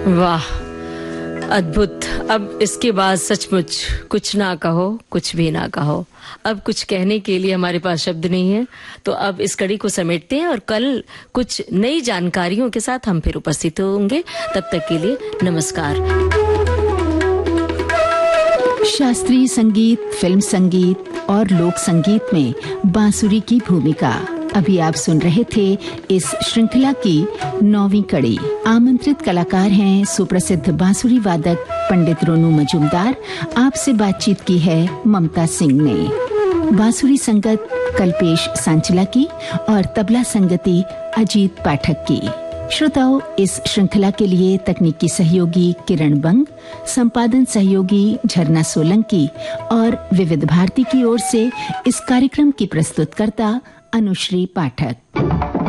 वाह, अद्भुत। अब इसके बाद सचमुच कुछ ना कहो, कुछ भी ना कहो। अब कुछ कहने के लिए हमारे पास शब्द नहीं है। तो अब इस कड़ी को समेटते हैं और कल कुछ नई जानकारियों के साथ हम फिर उपस्थित होंगे। तब तक के लिए नमस्कार। शास्त्रीय संगीत, फिल्म संगीत और लोक संगीत में बांसुरी की भूमिका, अभी आप सुन रहे थे इस श्रृंखला की 9वीं कड़ी। आमंत्रित कलाकार हैं सुप्रसिद्ध बांसुरी वादक पंडित रोनू मजूमदार। आपसे बातचीत की है ममता सिंह ने। बांसुरी संगत कल्पेश सांचला की और तबला संगति अजीत पाठक की। श्रोताओ, इस श्रृंखला के लिए तकनीकी सहयोगी किरण बंग, संपादन सहयोगी झरना सोलंकी और विविध भारती की ओर से इस कार्यक्रम की प्रस्तुतकर्ता अनुश्री पाठक।